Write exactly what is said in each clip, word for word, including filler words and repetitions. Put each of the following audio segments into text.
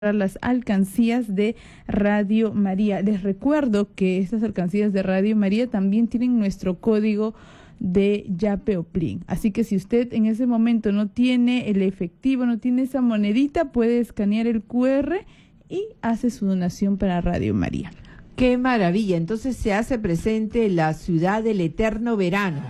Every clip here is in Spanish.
las alcancías de Radio María. Les recuerdo que estas alcancías de Radio María también tienen nuestro código de Yapeoplin. Así que si usted en ese momento no tiene el efectivo, no tiene esa monedita, puede escanear el cu erre y hace su donación para Radio María. ¡Qué maravilla! Entonces se hace presente la ciudad del eterno verano.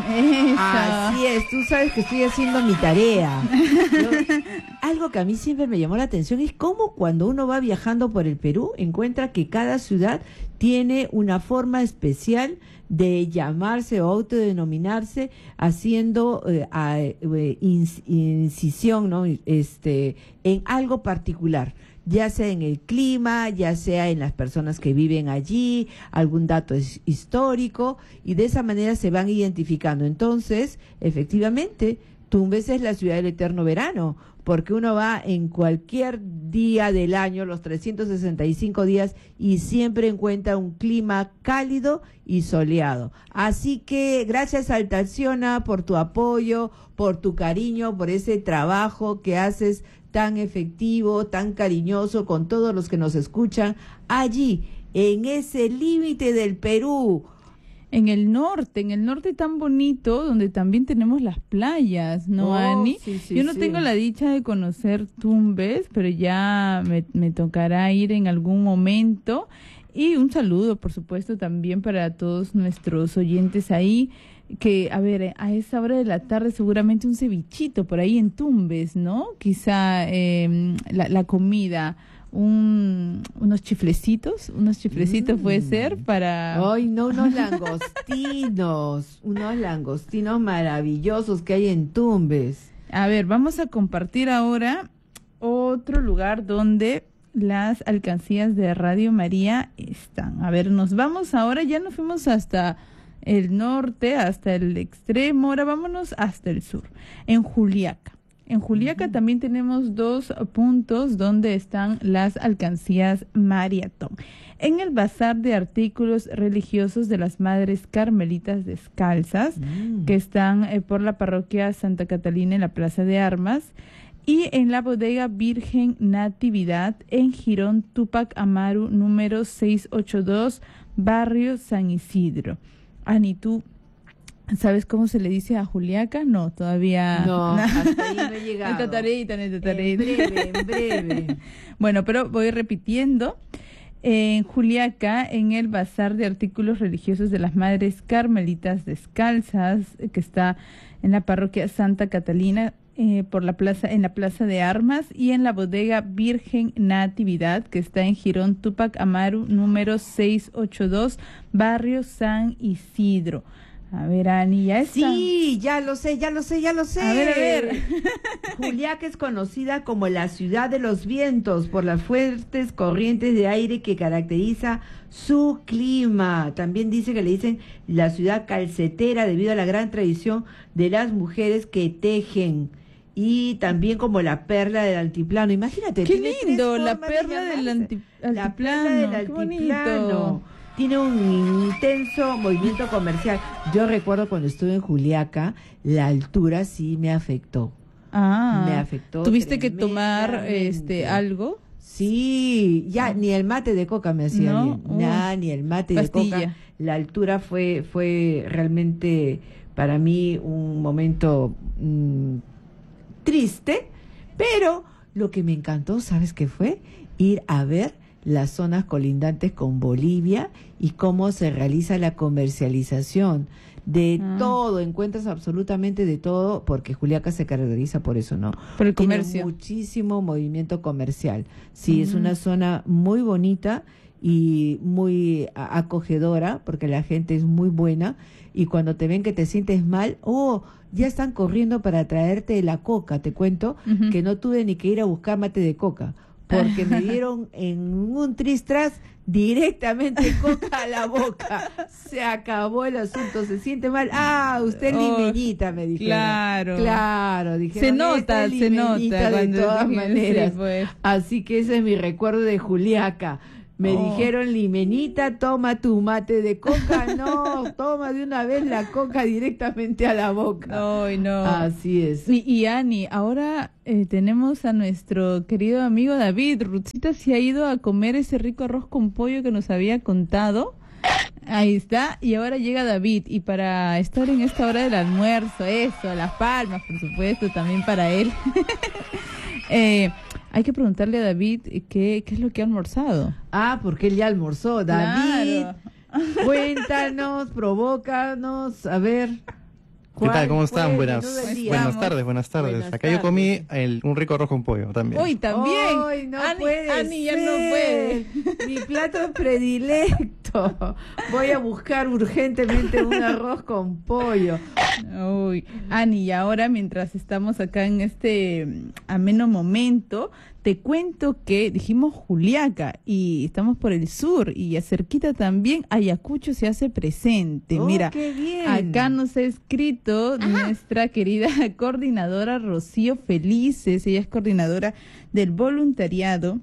Eso. Así es, tú sabes que estoy haciendo mi tarea. Yo, algo que a mí siempre me llamó la atención es cómo cuando uno va viajando por el Perú encuentra que cada ciudad tiene una forma especial de llamarse o autodenominarse, haciendo eh, a, eh, incisión, ¿no? Este, en algo particular, ya sea en el clima, ya sea en las personas que viven allí, algún dato es histórico, y de esa manera se van identificando. Entonces, efectivamente, Tumbes es la ciudad del eterno verano, porque uno va en cualquier día del año, los trescientos sesenta y cinco días, y siempre encuentra un clima cálido y soleado. Así que gracias, Altaciona, por tu apoyo, por tu cariño, por ese trabajo que haces tan efectivo, tan cariñoso con todos los que nos escuchan allí, en ese límite del Perú. En el norte, en el norte tan bonito, donde también tenemos las playas, ¿no, Oh, Ani? sí, sí, Yo no sí. tengo la dicha de conocer Tumbes, pero ya me, me tocará ir en algún momento. Y un saludo, por supuesto, también para todos nuestros oyentes ahí, que, a ver, a esa hora de la tarde seguramente un cevichito por ahí en Tumbes, ¿no? Quizá eh, la, la comida, un, unos chiflecitos, unos chiflecitos Mm. puede ser para... Ay, no, unos langostinos, unos langostinos maravillosos que hay en Tumbes. A ver, vamos a compartir ahora otro lugar donde las alcancías de Radio María están. A ver, nos vamos ahora, ya nos fuimos hasta el norte, hasta el extremo, ahora vámonos hasta el sur, en Juliaca. En Juliaca uh-huh. también tenemos dos puntos donde están las alcancías Mariatón. En el bazar de artículos religiosos de las Madres Carmelitas Descalzas, uh-huh. que están eh, por la parroquia Santa Catalina en la Plaza de Armas, y en la bodega Virgen Natividad en Girón Túpac Amaru número seiscientos ochenta y dos, barrio San Isidro. Ani, ¿tú sabes cómo se le dice a Juliaca? No, todavía... No, hasta ahí no he llegado. En tareita, en tareita. En breve, en breve. Bueno, pero voy repitiendo. En Juliaca, en el bazar de artículos religiosos de las Madres Carmelitas Descalzas, que está en la parroquia Santa Catalina, eh, por la plaza, en la Plaza de Armas, y en la bodega Virgen Natividad, que está en Girón Túpac Amaru, número seiscientos ochenta y dos, barrio San Isidro. A ver, Ani, ¿ya está? Sí, ya lo sé, ya lo sé, ya lo sé. A ver, a ver. Juliaca es conocida como la ciudad de los vientos por las fuertes corrientes de aire que caracteriza su clima. También dice que le dicen la ciudad calcetera debido a la gran tradición de las mujeres que tejen. Y también como la perla del altiplano. Imagínate. Qué tiene lindo, tres la formas de perla del llamarse. anti- altiplano. La perla del Qué altiplano. bonito. Tiene un intenso movimiento comercial. Yo recuerdo cuando estuve en Juliaca, la altura sí me afectó. Ah, Me afectó ¿tuviste que tomar tremendamente. este algo? Sí, ya ni el mate de coca me hacía No, bien. uh, Nah, ni el mate pastilla. de coca. La altura fue fue realmente para mí un momento mmm, triste, pero lo que me encantó, ¿sabes qué fue? Ir a ver las zonas colindantes con Bolivia y cómo se realiza la comercialización de ah. todo, encuentras absolutamente de todo, porque Juliaca se caracteriza por eso, ¿no? Por el Tiene comercio. muchísimo movimiento comercial. Sí, Mm. es una zona muy bonita y muy a- acogedora, porque la gente es muy buena, y cuando te ven que te sientes mal, oh, ya están corriendo para traerte la coca, te cuento, Uh-huh. que no tuve ni que ir a buscar mate de coca, porque me dieron en un tristras directamente coca a la boca. Se acabó el asunto, se siente mal. Ah, usted es Oh, limeñita, me dijeron. claro. Claro, dijeron. Se nota, "Esta es se limeñita nota de cuando todas dije, maneras. sí, pues. Así que ese es mi recuerdo de Juliaca. Me Oh. dijeron, Limenita, toma tu mate de coca. No, toma de una vez la coca directamente a la boca. Ay, no. Así es. Y, y Ani, ahora eh, tenemos a nuestro querido amigo David. Ruthita se ha ido a comer ese rico arroz con pollo que nos había contado. Ahí está, y ahora llega David, y para estar en esta hora del almuerzo, eso, las palmas, por supuesto, también para él. eh, hay que preguntarle a David qué, qué es lo que ha almorzado. Ah, porque él ya almorzó. David, Claro. cuéntanos, provócanos, a ver. ¿Qué tal? ¿Cómo fue están? el Buenas, menú del día? buenas Estamos. tardes, buenas tardes. Buenas Acá yo comí tardes. el, un rico arroz con pollo también. Uy, también. Ay, no Ani, puede Ani ya ser. no puede. Mi plato predilecto. Voy a buscar urgentemente un arroz con pollo. Uy, Ani, y ahora mientras estamos acá en este mm, ameno momento, te cuento que dijimos Juliaca y estamos por el sur y cerquita también Ayacucho se hace presente. Oh, Mira, qué bien. acá nos ha escrito nuestra querida coordinadora Rocío Felices, ella es coordinadora del voluntariado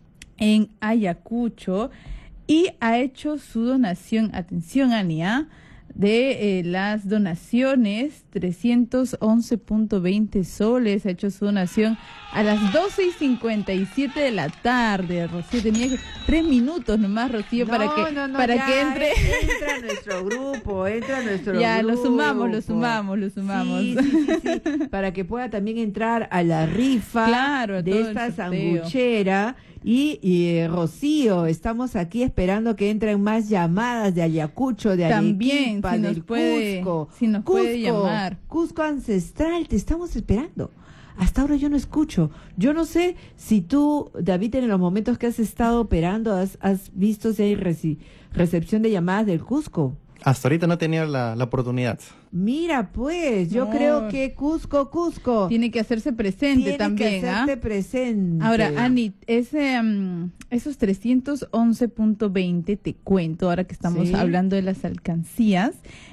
en Ayacucho y ha hecho su donación, atención Ania, de eh, las donaciones, trescientos once punto veinte soles, ha hecho su donación a las doce y cincuenta y siete de la tarde. Rocío tenía que, tres minutos nomás, Rocío, No, para que, no, no, para ya, que entre. Entra a nuestro grupo, entra a nuestro Ya, grupo. lo sumamos, lo sumamos, lo sumamos. Sí, sí, sí, sí, para que pueda también entrar a la rifa Claro, a de todo el esta sorteo. sanguchera. Y, y eh, Rocío, estamos aquí esperando que entren más llamadas de Ayacucho, de También, Arequipa, si nos del puede- Cusco. si nos Cusco, puede llamar. Cusco ancestral, te estamos esperando. Hasta ahora yo no escucho. Yo no sé si tú, David, en los momentos que has estado operando, has, has visto si hay reci- recepción de llamadas del Cusco. Hasta ahorita no he tenido la, la oportunidad. Mira, pues, yo No. creo que Cusco, Cusco, Tiene que hacerse presente tiene también, que ¿ah? hacerte presente. Ahora, Ani, ese, mm, esos trescientos once punto veinte, te cuento, ahora que estamos Sí. hablando de las alcancías,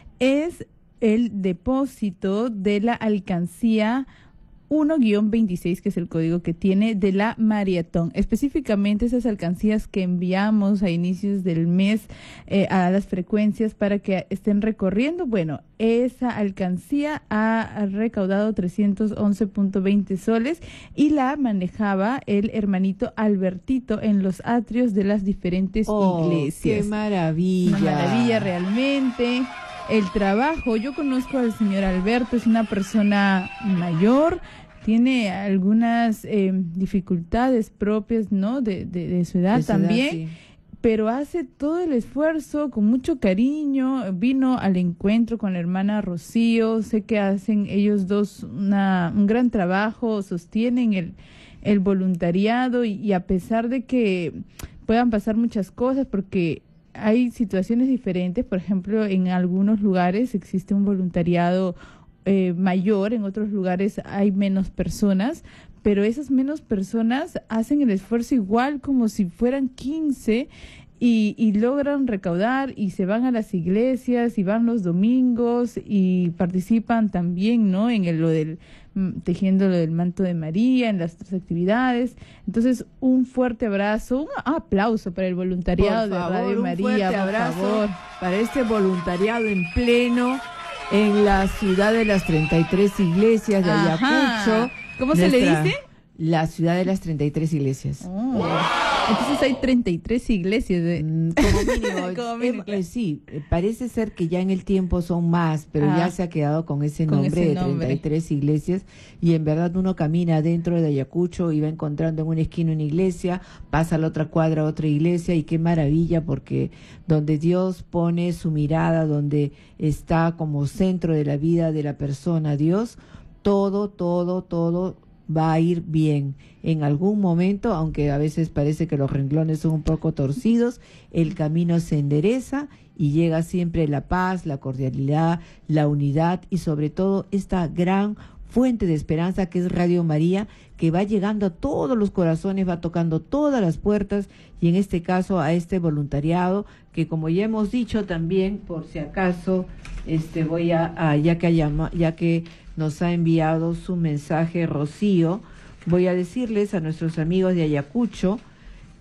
es el depósito de la alcancía uno guión veintiséis, que es el código que tiene de la maratón. Específicamente esas alcancías que enviamos a inicios del mes eh, a las frecuencias para que estén recorriendo. Bueno, esa alcancía ha recaudado trescientos once punto veinte soles y la manejaba el hermanito Albertito en los atrios de las diferentes Oh, iglesias. ¡Qué maravilla! Una maravilla realmente. El trabajo, yo conozco al señor Alberto, es una persona mayor, tiene algunas eh, dificultades propias, ¿no? De, de, de su edad De su edad, también, sí. pero hace todo el esfuerzo con mucho cariño. Vino al encuentro con la hermana Rocío, sé que hacen ellos dos una, un gran trabajo, sostienen el, el voluntariado y, y a pesar de que puedan pasar muchas cosas, porque hay situaciones diferentes. Por ejemplo, en algunos lugares existe un voluntariado eh, mayor, en otros lugares hay menos personas, pero esas menos personas hacen el esfuerzo igual como si fueran quince y, y logran recaudar y se van a las iglesias y van los domingos y participan también, ¿no? En el, lo del mm, tejiendo lo del manto de María, en las otras actividades. Entonces, un fuerte abrazo, un aplauso para el voluntariado Por favor, de Radio un María, fuerte por abrazo favor. para este voluntariado en pleno en la ciudad de las treinta y tres iglesias de Ajá. Ayacucho. ¿Cómo se le Nuestra- dice? La ciudad de las treinta y tres iglesias. Oh. Entonces hay treinta y tres iglesias de... Mm, Como mínimo, Como eh, mínimo, eh, claro. sí, eh, parece ser que ya en el tiempo son más, pero Ah. ya se ha quedado con ese Con nombre ese de nombre. treinta y tres iglesias y en verdad uno camina dentro de Ayacucho y va encontrando en una esquina una iglesia, pasa a la otra cuadra otra iglesia y qué maravilla porque donde Dios pone su mirada, donde está como centro de la vida de la persona Dios, todo, todo, todo va a ir bien. En algún momento, aunque a veces parece que los renglones son un poco torcidos, el camino se endereza y llega siempre la paz, la cordialidad, la unidad y sobre todo esta gran fuente de esperanza que es Radio María, que va llegando a todos los corazones, va tocando todas las puertas y en este caso a este voluntariado que, como ya hemos dicho también, por si acaso, este voy a, a ya que llama, ya que nos ha enviado su mensaje Rocío, voy a decirles a nuestros amigos de Ayacucho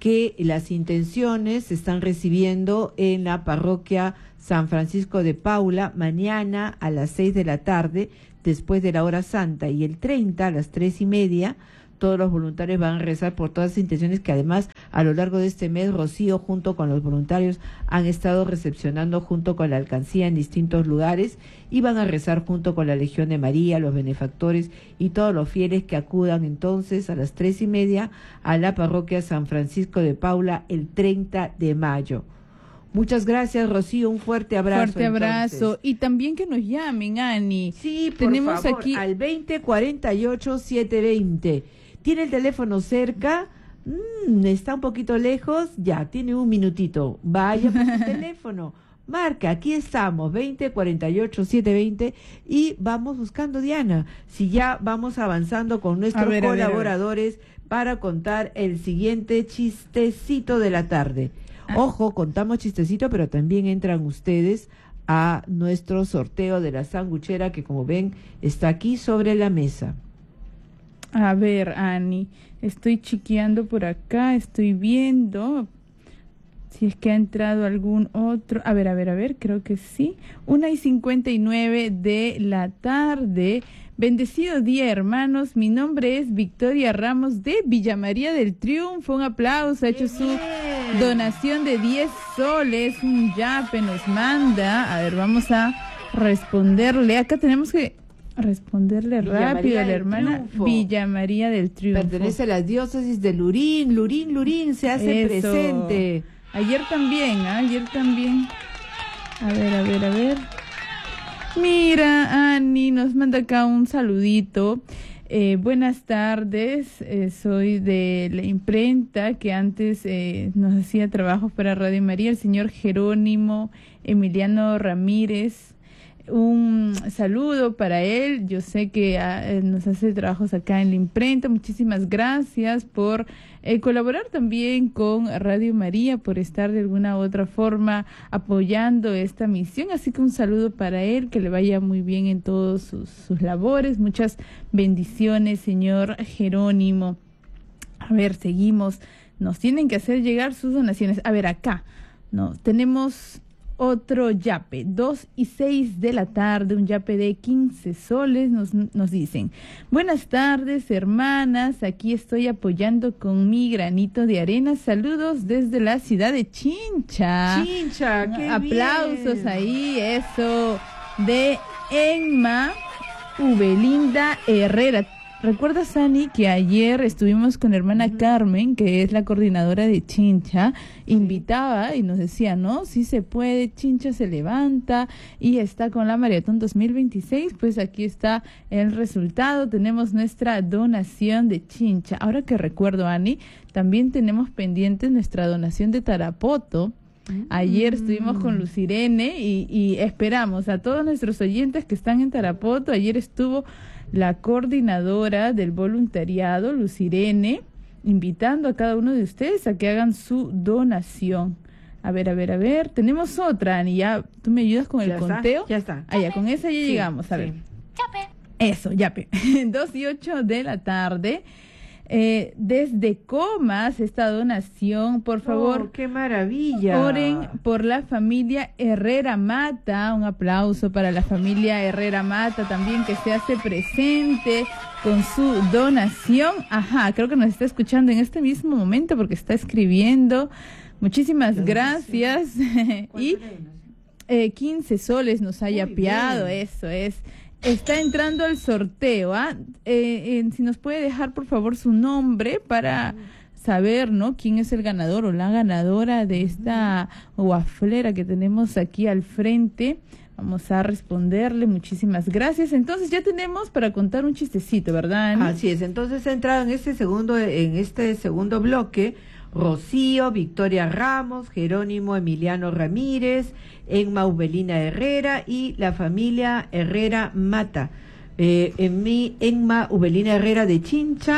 que las intenciones se están recibiendo en la parroquia San Francisco de Paula mañana a las seis de la tarde, después de la hora santa, y el treinta a las tres y media. Todos los voluntarios van a rezar por todas las intenciones que además a lo largo de este mes Rocío junto con los voluntarios han estado recepcionando junto con la alcancía en distintos lugares, y van a rezar junto con la Legión de María, los benefactores y todos los fieles que acudan entonces a las tres y media a la parroquia San Francisco de Paula el treinta de mayo. Muchas gracias, Rocío, un fuerte abrazo. Fuerte abrazo. Entonces. Y también que nos llamen, Ani. Sí, por tenemos favor, aquí al veinte cuarenta y ocho setecientos veinte. ¿Tiene el teléfono cerca? Mm, ¿Está un poquito lejos? Ya, tiene un minutito. Vaya por su teléfono. Marca, aquí estamos, veinte cuarenta y ocho setecientos veinte, y vamos buscando, Diana, si ya vamos avanzando con nuestros ver, colaboradores a ver, a ver. para contar el siguiente chistecito de la tarde. Ah. Ojo, contamos chistecito, pero también entran ustedes a nuestro sorteo de la sanguchera que, como ven, está aquí sobre la mesa. A ver, Ani, estoy chequeando por acá, estoy viendo si es que ha entrado algún otro. A ver, a ver, a ver, creo que sí. Una y cincuenta y nueve de la tarde. Bendecido día, hermanos. Mi nombre es Victoria Ramos de Villa María del Triunfo. Un aplauso. Ha hecho su donación de diez soles. Un yape nos manda. A ver, vamos a responderle. Acá tenemos que responderle Villa rápido a la hermana Triunfo. Villa María del Triunfo. Pertenece a la diócesis de Lurín. Lurín, Lurín, se hace Eso. presente. Ayer también, ¿eh? ayer también. A ver, a ver, a ver. Mira, Ani nos manda acá un saludito. Eh, buenas tardes, eh, soy de la imprenta que antes eh, nos hacía trabajos para Radio María, el señor Jerónimo Emiliano Ramírez. Un saludo para él, yo sé que uh, nos hace trabajos acá en la imprenta. Muchísimas gracias por eh, colaborar también con Radio María, por estar de alguna u otra forma apoyando esta misión, así que un saludo para él, que le vaya muy bien en todas sus, sus labores. Muchas bendiciones, señor Jerónimo. A ver, seguimos, nos tienen que hacer llegar sus donaciones. A ver, acá, no, tenemos otro yape, dos y seis de la tarde, un yape de quince soles, nos, nos dicen: buenas tardes, hermanas, aquí estoy apoyando con mi granito de arena, saludos desde la ciudad de Chincha. Chincha, qué aplausos bien. Ahí, eso, de Enma Ubelinda Herrera. ¿Recuerdas, Ani, que ayer estuvimos con la hermana uh-huh. Carmen, que es la coordinadora de Chincha, invitaba y nos decía, no, sí se puede, Chincha se levanta y está con la Maratón dos mil veintiséis? Pues aquí está el resultado, tenemos nuestra donación de Chincha. Ahora que recuerdo, Ani, también tenemos pendiente nuestra donación de Tarapoto. Ayer estuvimos con Lucirene y, y esperamos a todos nuestros oyentes que están en Tarapoto. Ayer estuvo la coordinadora del voluntariado, Lucirene, invitando a cada uno de ustedes a que hagan su donación. A ver, a ver, a ver, tenemos otra, Ani, ya, ¿tú me ayudas con el ya conteo? Está, ya está. Ah, ya, con esa ya sí, llegamos, a sí. ver. Yape. Eso, yape. dos y ocho de la tarde. Eh, desde Comas, esta donación, por favor. Oh, ¡qué maravilla! Oren por la familia Herrera Mata. Un aplauso para la familia Herrera Mata también, que se hace presente con su donación. Ajá, creo que nos está escuchando en este mismo momento porque está escribiendo. Muchísimas gracias. Y eh, quince soles nos ha yapeado, eso es. Está entrando el sorteo, ¿ah? Eh, eh, si nos puede dejar, por favor, su nombre para saber, ¿no?, quién es el ganador o la ganadora de esta guaflera que tenemos aquí al frente. Vamos a responderle. Muchísimas gracias. Entonces ya tenemos para contar un chistecito, ¿verdad, Ani? Así es. Entonces ha entrado en este segundo, en este segundo bloque Rocío, Victoria Ramos, Jerónimo Emiliano Ramírez, Enma Ubelina Herrera y la familia Herrera Mata. Eh, en mi Enma Ubelina Herrera de Chincha,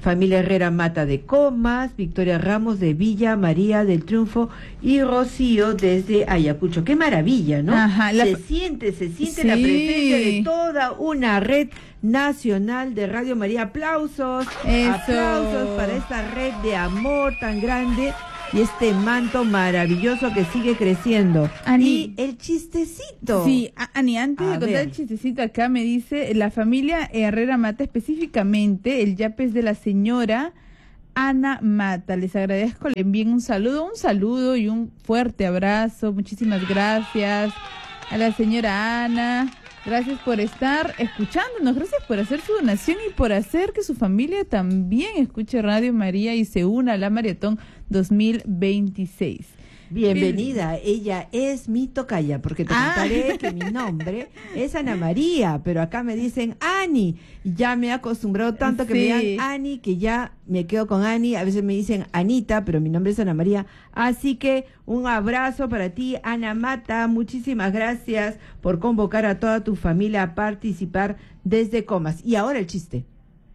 Familia Herrera Mata de Comas, Victoria Ramos de Villa María del Triunfo y Rocío desde Ayacucho. ¡Qué maravilla!, ¿no? Ajá, la... Se siente, se siente sí. la presencia de toda una red nacional de Radio María. Aplausos, Eso. aplausos para esta red de amor tan grande y este manto maravilloso que sigue creciendo. Ani, y el chistecito. Sí, Ani, antes A de contar ver. el chistecito acá me dice, la familia Herrera Mata, específicamente el yape es de la señora Ana Mata. Les agradezco, le envíen un saludo, un saludo y un fuerte abrazo. Muchísimas gracias a la señora Ana. Gracias por estar escuchándonos, gracias por hacer su donación y por hacer que su familia también escuche Radio María y se una a la Maratón dos mil veintiséis. Bienvenida, ella es mi tocaya, porque te Ah. contaré que mi nombre es Ana María, pero acá me dicen Ani. Ya me he acostumbrado tanto que Sí. me digan Ani, que ya me quedo con Ani. A veces me dicen Anita, pero mi nombre es Ana María. Así que un abrazo para ti, Ana Mata. Muchísimas gracias por convocar a toda tu familia a participar desde Comas. Y ahora el chiste.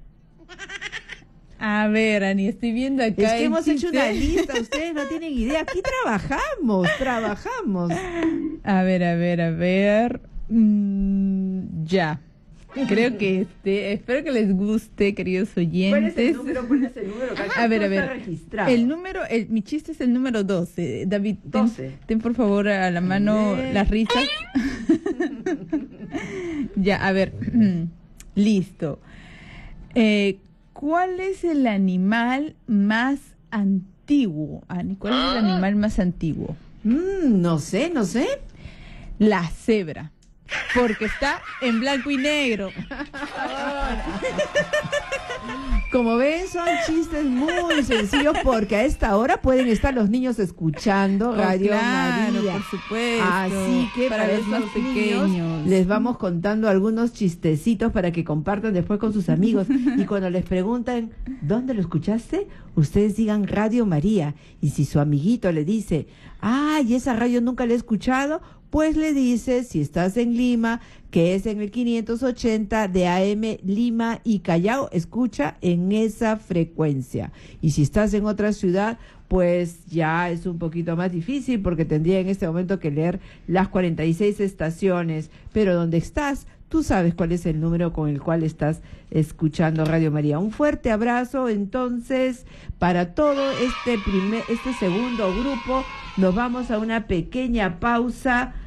A ver, Ani, estoy viendo acá. Es que el hemos hecho chiste. una lista, ustedes no tienen idea. Aquí trabajamos, trabajamos. A ver, a ver, a ver. Mm, ya. Creo que este, espero que les guste, queridos oyentes. ¿Cuál es el número? ¿Cuál es el número? A ver, a Todo está ver. registrado. El número, el, mi chiste es el número doce. David, ten, doce. ten por favor a la mano Bien. las risas. Ya, a ver. Listo. Eh, ¿Cuál es el animal más antiguo, Ani? ¿Cuál es el animal más antiguo? Mm, no sé, no sé. La cebra. Porque está en blanco y negro. Como ven, son chistes muy sencillos porque a esta hora pueden estar los niños escuchando Oh, Radio claro, María. por supuesto. Así que para, para, los más esos niños pequeños les vamos contando algunos chistecitos para que compartan después con sus amigos. Y cuando les preguntan, ¿dónde lo escuchaste? Ustedes digan Radio María. Y si su amiguito le dice, ay, esa radio nunca la he escuchado, pues le dice, si estás en Lima, que es en el quinientos ochenta de A M Lima y Callao, escucha en esa frecuencia. Y si estás en otra ciudad, pues ya es un poquito más difícil porque tendría en este momento que leer las cuarenta y seis estaciones, pero donde estás, tú sabes cuál es el número con el cual estás escuchando Radio María. Un fuerte abrazo, entonces, para todo este primer, este segundo grupo. Nos vamos a una pequeña pausa